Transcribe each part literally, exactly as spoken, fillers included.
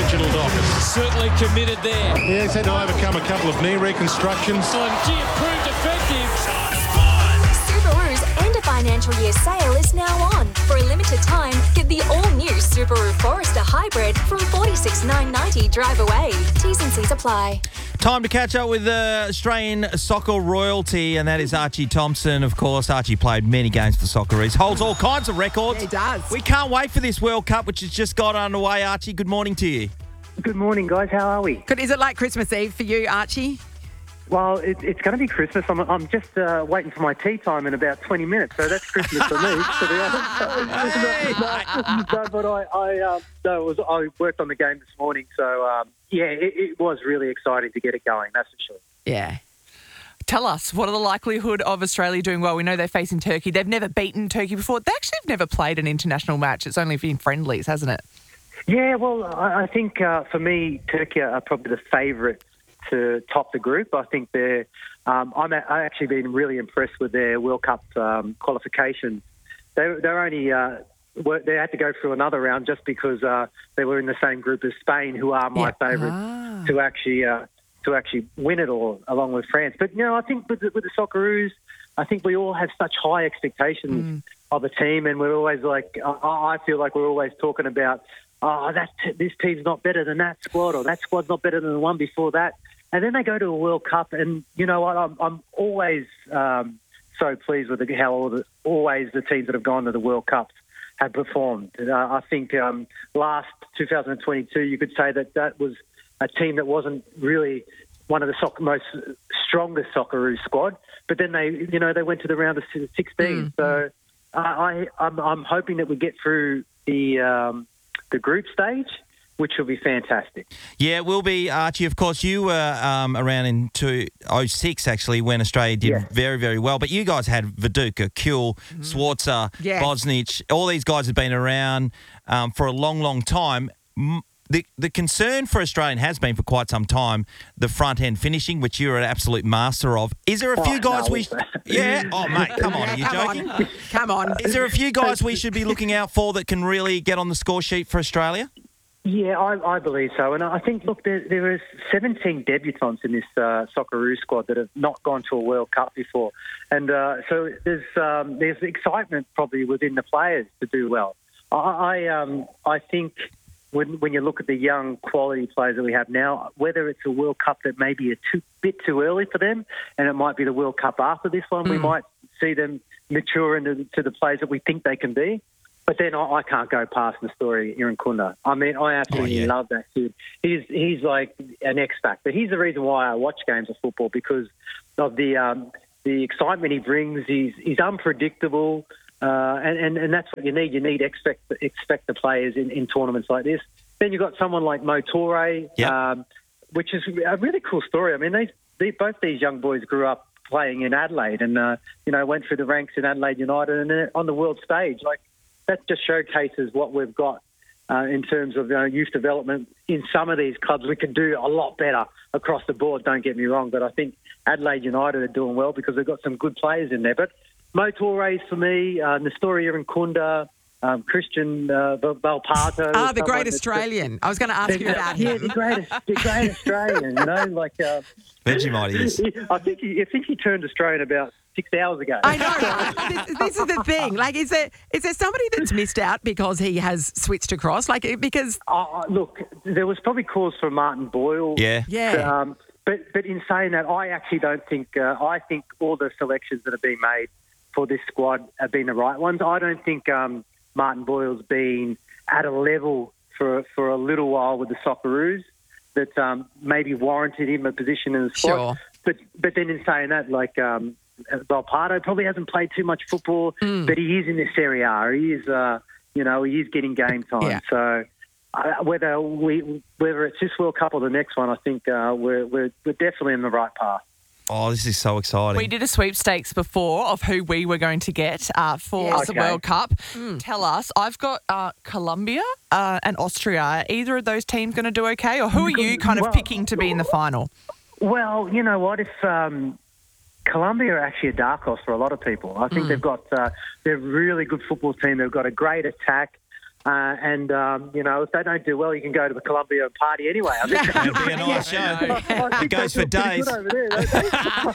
Reginald Dockett. Certainly committed there. Yeah, he's had to overcome a couple of knee reconstructions. Oh, gee, it proved effective. Subaru's end of financial year sale is now on. For a limited time, get the all-new Subaru Forester Hybrid from forty-six thousand nine hundred ninety dollars drive away. T's and C's apply. Time to catch up with uh, Australian soccer royalty, and that is Archie Thompson. Of course, Archie played many games for Socceroos, holds all kinds of records. He does. We can't wait for this World Cup, which has just got underway. Archie, good morning to you. Good morning, guys. How are we? Good. Is it like Christmas Eve for you, Archie? Well, it, it's going to be Christmas. I'm, I'm just uh, waiting for my tea time in about twenty minutes, so that's Christmas for me, to be honest. no, no, but I, I, um, no, it was, I worked on the game this morning, so um, yeah, it, it was really exciting to get it going, that's for sure. Yeah. Tell us, what are the likelihood of Australia doing well? We know they're facing Turkey. They've never beaten Turkey before. They actually have never played an international match. It's only been friendlies, hasn't it? Yeah, well, I, I think uh, for me, Turkey are probably the favourites to top the group. I think they're. Um, I'm a, I actually been really impressed with their World Cup um, qualifications. They, they're only. Uh, were, they had to go through another round just because uh, they were in the same group as Spain, who are my yeah. favourites ah. to actually uh, to actually win it all, along with France. But you know, I think with the, with the Socceroos, I think we all have such high expectations mm. of a team, and we're always like. I, I feel like we're always talking about. Oh, that this team's not better than that squad, or that squad's not better than the one before that. And then they go to a World Cup, and you know what? I'm, I'm always um, so pleased with the, how all the, always the teams that have gone to the World Cups have performed. Uh, I think um, last two thousand twenty-two, you could say that that was a team that wasn't really one of the soccer, most strongest Socceroos squad, but then they, you know, they went to the round of sixteen. Mm. So uh, I, I'm, I'm hoping that we get through the um, the group stage, which will be fantastic. Yeah, it will be, Archie. Of course, you were um, around in two thousand six, actually, when Australia did yeah. very, very well. But you guys had Viduka, Kuhl, mm-hmm. Swartzer, yes. Bosnich. All these guys have been around um, for a long, long time. The the concern for Australian has been for quite some time the front end finishing, which you're an absolute master of. Is there a few oh, guys no. we? Yeah. Oh mate, come on, are you come joking? On. Come on. Is there a few guys we should be looking out for that can really get on the score sheet for Australia? Yeah, I, I believe so. And I think, look, there, there are seventeen debutants in this uh, Socceroo squad that have not gone to a World Cup before. And uh, so there's um, there's excitement probably within the players to do well. I I, um, I think when, when you look at the young quality players that we have now, whether it's a World Cup that may be a too, bit too early for them, and it might be the World Cup after this one, mm. we might see them mature into to the players that we think they can be. But then I, I can't go past the story of Irankunda. I mean, I absolutely oh, yeah. love that kid. He's he's like an X factor. He's the reason why I watch games of football, because of the um, the excitement he brings. He's he's unpredictable, uh, and, and and that's what you need. You need expect expect the players in, in tournaments like this. Then you've got someone like Mo Toure, yep. um, which is a really cool story. I mean, they, they both these young boys grew up playing in Adelaide, and uh, you know went through the ranks in Adelaide United, and then on the world stage, like. That just showcases what we've got uh, in terms of you know, youth development. In some of these clubs, we can do a lot better across the board, don't get me wrong. But I think Adelaide United are doing well because they've got some good players in there. But Mo Toure for me, uh, Nestori Irankunda, um, Christian uh, Valparto. Ah, the great Australian. I was going to ask you about him. Yeah, the great, the great Australian, you know, like... Uh, Vegemite is. I think he, I think he turned Australian about six hours ago. I know, right? this, this is the thing. Like, is there is there somebody that's missed out because he has switched across? Like, because... Uh, look, there was probably cause for Martin Boyle. Yeah. Yeah. Um, but, but in saying that, I actually don't think... Uh, I think all the selections that have been made for this squad have been the right ones. I don't think um, Martin Boyle's been at a level for, for a little while with the Socceroos that um, maybe warranted him a position in the squad. Sure. But but then in saying that, like um, Valparto probably hasn't played too much football, mm. but he is in this Serie A. He is, uh, you know, he is getting game time. Yeah. So uh, whether we whether it's this World Cup or the next one, I think uh, we're, we're we're definitely in the right path. Oh, this is so exciting. We did a sweepstakes before of who we were going to get uh, for yeah. the okay. World Cup. Mm. Tell us. I've got uh, Colombia uh, and Austria. Are either of those teams going to do okay? Or who are you kind of well, picking to be in the final? Well, you know what? If um, Colombia are actually a dark horse for a lot of people. I think mm. they've got uh, they're a really good football team. They've got a great attack. Uh, and, um, you know, if they don't do well, you can go to the Columbia and party anyway. I think That'd be a nice show. I think It goes they for feel pretty days. good over there, don't they?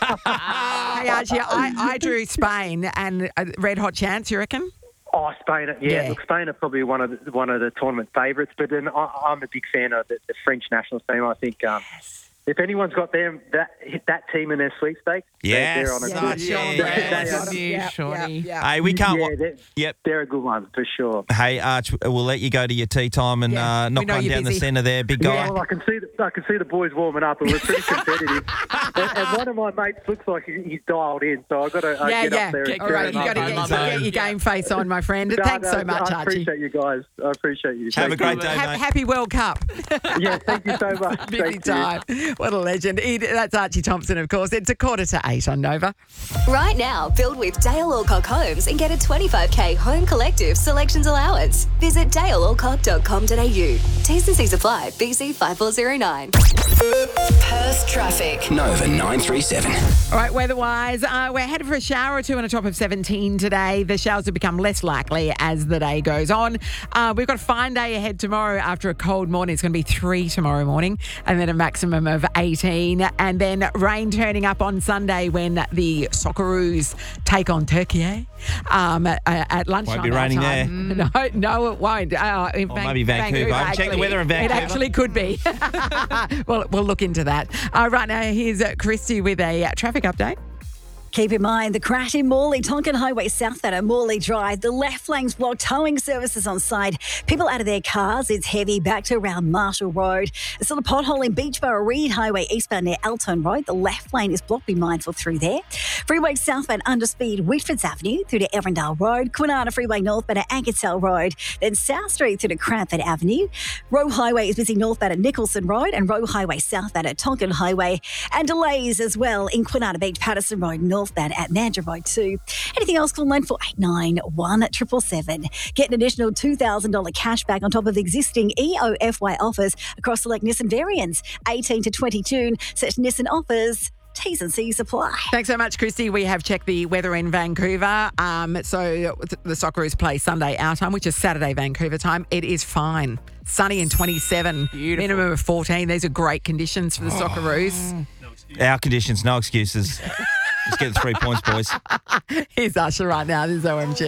Hey, Archie, I, I drew Spain and uh, Red Hot Chance, you reckon? Oh, Spain! Yeah, Yeah. look, Spain are probably one of the, one of the tournament favourites. But then I, I'm a big fan of the, the French national team. I think um, if anyone's got them that that team in their sweepstakes, Yes. they're, they're on a Yeah, good. Sean they're- Brand. they are- Good news, Shawnee. Hey, we can't. yeah, wa- they're, Yep. they're a good one for sure. Hey, Arch, we'll let you go to your tea time and Yeah. uh, We knock know one you're down the busy. centre there, big guy. Yeah, well, I can see the, I can see the boys warming up, and we're pretty competitive. and, and one of my mates looks like he, he's dialed in, so I've got to uh, Yeah, get yeah. up there. Get, and all cheer right, him you up. got to I get, love get it. your game face on, my friend. No, Thanks no, so much, I Archie. appreciate you guys. I appreciate you. Have a Thank great you. day, Ha- mate. happy World Cup. Yeah, thank you so much. Busy Thank you. time. What a legend. He- That's Archie Thompson, of course. It's a quarter to eight on Nova. Right now, build with Dale Alcock Homes and get a twenty-five k home collective selections allowance. Visit dale alcock dot com dot a u. T's and C's apply. B C five four zero nine. Perth traffic. Nova nine three seven. All right, weather-wise, uh, we're headed for a shower or two and a top of seventeen today. The showers will become less likely as the day goes on. Uh, we've got a fine day ahead tomorrow after a cold morning. It's going to be three tomorrow morning and then a maximum of eighteen. And then rain turning up on Sunday when the Socceroos take on Turkey um, at, at lunchtime. Won't be raining our there. time. No, no, it won't. Uh, in Or Van- maybe Vancouver. I haven't checked the actually. weather in It Vancouver. actually could be. well, we'll look into that. Uh, right now, here's uh, Christy with a uh, traffic update. Keep in mind the crash in Morley, Tonkin Highway south at Morley Drive. The left lane's blocked, towing services on side. People out of their cars. It's heavy back to around Marshall Road. There's still a pothole in Beachborough Reed Highway eastbound near Elton Road. The left lane is blocked. Be mindful through there. Freeway southbound under speed Whitfords Avenue through to Erindale Road. Kwinana Freeway northbound at Ankersell Road. Then South Street through to Cranford Avenue. Roe Highway is busy northbound at Nicholson Road and Roe Highway southbound at Tonkin Highway. And delays as well in Kwinana Beach, Patterson Road northbound at Mandurah Road too. Anything else, call line four eight nine, one seven seven seven. Get an additional two thousand dollars cash back on top of existing E O F Y offers across select Nissan variants. eighteen to twenty June, such Nissan offers. T's and C's apply. Thanks so much, Christy. We have checked the weather in Vancouver. Um, so the Socceroos play Sunday our time, which is Saturday Vancouver time. It is fine. Sunny and twenty-seven. Beautiful. Minimum of fourteen. These are great conditions for the Socceroos. Our conditions, no excuses. Just get the three points, boys. Here's Usher right now. This is O M G.